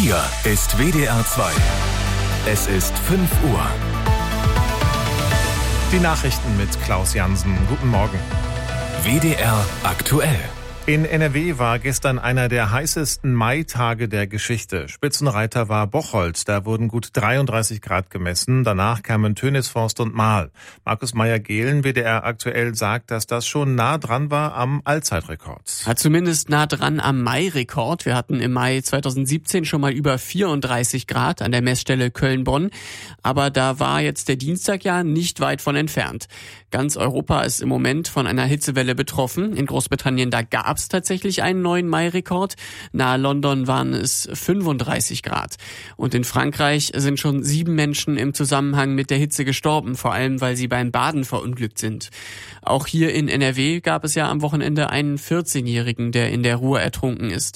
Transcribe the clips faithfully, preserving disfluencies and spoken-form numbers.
Hier ist W D R zwei. Es ist fünf Uhr. Die Nachrichten mit Klaus Jansen. Guten Morgen. W D R aktuell. In N R W war gestern einer der heißesten Maitage der Geschichte. Spitzenreiter war Bocholt. Da wurden gut dreiunddreißig Grad gemessen. Danach kamen Tönisforst und Marl. Markus Meyer-Gehlen, W D R aktuell, sagt, dass das schon nah dran war am Allzeitrekord. Ja, zumindest nah dran am Mai-Rekord. Wir hatten im Mai zweitausendsiebzehn schon mal über vierunddreißig Grad an der Messstelle Köln-Bonn. Aber da war jetzt der Dienstag ja nicht weit von entfernt. Ganz Europa ist im Moment von einer Hitzewelle betroffen. In Großbritannien, da gab es tatsächlich einen neuen Mai-Rekord. Nahe London waren es fünfunddreißig Grad. Und in Frankreich sind schon sieben Menschen im Zusammenhang mit der Hitze gestorben, vor allem weil sie beim Baden verunglückt sind. Auch hier in N R W gab es ja am Wochenende einen vierzehnjährigen, der in der Ruhr ertrunken ist.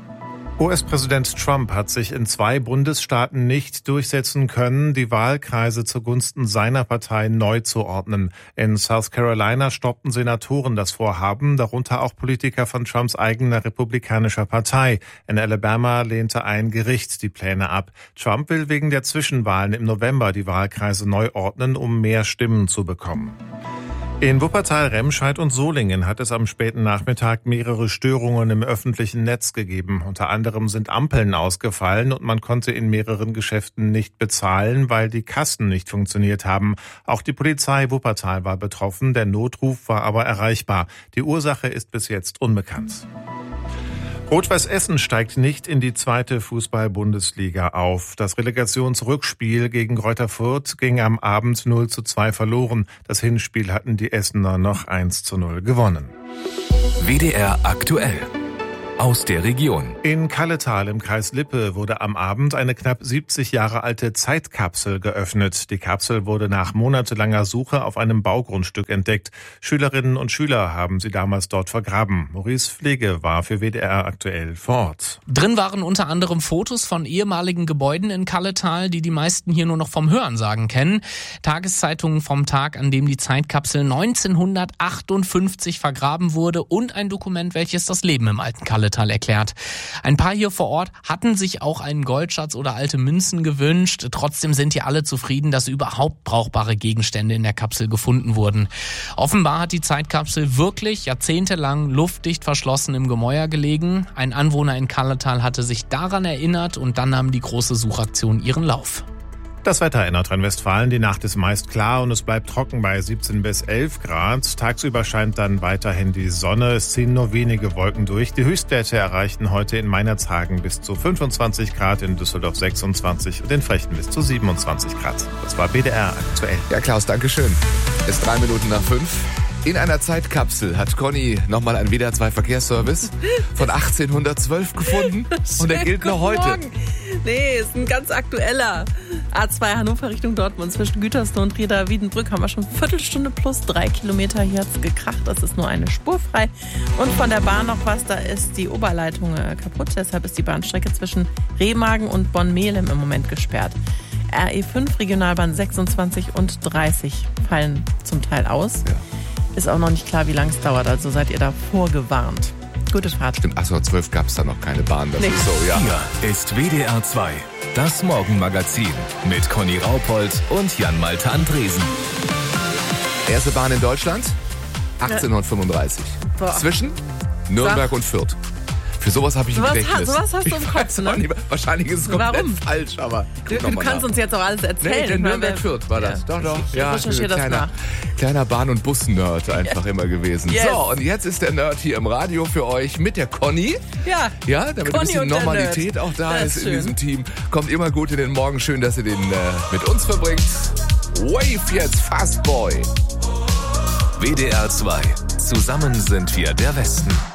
U S-Präsident Trump hat sich in zwei Bundesstaaten nicht durchsetzen können, die Wahlkreise zugunsten seiner Partei neu zu ordnen. In South Carolina stoppten Senatoren das Vorhaben, darunter auch Politiker von Trumps eigener republikanischer Partei. In Alabama lehnte ein Gericht die Pläne ab. Trump will wegen der Zwischenwahlen im November die Wahlkreise neu ordnen, um mehr Stimmen zu bekommen. In Wuppertal, Remscheid und Solingen hat es am späten Nachmittag mehrere Störungen im öffentlichen Netz gegeben. Unter anderem sind Ampeln ausgefallen und man konnte in mehreren Geschäften nicht bezahlen, weil die Kassen nicht funktioniert haben. Auch die Polizei Wuppertal war betroffen, der Notruf war aber erreichbar. Die Ursache ist bis jetzt unbekannt. Rot-Weiß Essen steigt nicht in die zweite Fußball-Bundesliga auf. Das Relegationsrückspiel gegen Greuther Fürth ging am Abend null zu zwei verloren. Das Hinspiel hatten die Essener noch eins zu null gewonnen. W D R aktuell. Aus der Region. In Kalletal im Kreis Lippe wurde am Abend eine knapp siebzig Jahre alte Zeitkapsel geöffnet. Die Kapsel wurde nach monatelanger Suche auf einem Baugrundstück entdeckt. Schülerinnen und Schüler haben sie damals dort vergraben. Maurice Pflege war für W D R aktuell vor Ort. Drin waren unter anderem Fotos von ehemaligen Gebäuden in Kalletal, die die meisten hier nur noch vom Hörensagen kennen. Tageszeitungen vom Tag, an dem die Zeitkapsel neunzehnhundertachtundfünfzig vergraben wurde und ein Dokument, welches das Leben im alten Kalletal erklärt. Ein paar hier vor Ort hatten sich auch einen Goldschatz oder alte Münzen gewünscht. Trotzdem sind hier alle zufrieden, dass überhaupt brauchbare Gegenstände in der Kapsel gefunden wurden. Offenbar hat die Zeitkapsel wirklich jahrzehntelang luftdicht verschlossen im Gemäuer gelegen. Ein Anwohner in Kalletal hatte sich daran erinnert und dann nahm die große Suchaktion ihren Lauf. Das Wetter in Nordrhein-Westfalen. Die Nacht ist meist klar und es bleibt trocken bei siebzehn bis elf Grad. Tagsüber scheint dann weiterhin die Sonne. Es ziehen nur wenige Wolken durch. Die Höchstwerte erreichten heute in Meinerzhagen bis zu fünfundzwanzig Grad, in Düsseldorf sechsundzwanzig und in Frechten bis zu siebenundzwanzig Grad. Das war W D R aktuell. Ja, Klaus, danke schön. Es ist drei Minuten nach fünf. In einer Zeitkapsel hat Conny nochmal einen W D R zwei Verkehrsservice von achtzehnhundertzwölf gefunden und der gilt noch heute. Morgen. Nee, ist ein ganz aktueller. A zwei Hannover Richtung Dortmund zwischen Gütersloh und Reda-Wiedenbrück haben wir schon eine Viertelstunde plus drei Kilometer. Hier hat es gekracht, das ist nur eine Spur frei. Und von der Bahn noch was, da ist die Oberleitung äh, kaputt. Deshalb ist die Bahnstrecke zwischen Remagen und Bonn-Melem im Moment gesperrt. R E fünf, Regionalbahn sechsundzwanzig und dreißig fallen zum Teil aus. Ja. Ist auch noch nicht klar, wie lange es dauert, also seid ihr da vorgewarnt. Gute Fahrt. Stimmt, achso, zwölf gab es da noch keine Bahn. Das nee. ist so, ja. Hier ist W D R zwei. Das Morgenmagazin mit Conny Raupold und Jan-Malte Andresen. Erste Bahn in Deutschland, achtzehnhundertfünfunddreißig. Boah. Zwischen Nürnberg Sag. und Fürth. Für sowas habe ich ein Sowas Gedächtnis. ha- sowas hast du Ich im weiß Kopf, ne? auch nicht, wahrscheinlich ist es komplett Warum? falsch, aber Du, guck noch du mal kannst nach. uns jetzt auch alles erzählen. Nee, der Ich meine, Nürnberg-Fürth war das. Ja. Doch, doch. Ich, ich ja, recherchiere das kleiner, nach. kleiner Bahn- und Bus-Nerd einfach immer gewesen. Yes. So, und jetzt ist der Nerd hier im Radio für euch mit der Conny. Ja, Ja, damit Conny ein bisschen und der Normalität Nerd. auch da Das ist ist in schön. diesem Team. Kommt immer gut in den Morgen. Schön, dass ihr den äh, mit uns verbringt. Wave jetzt, Fastboy. W D R zwei. Zusammen sind wir der Westen.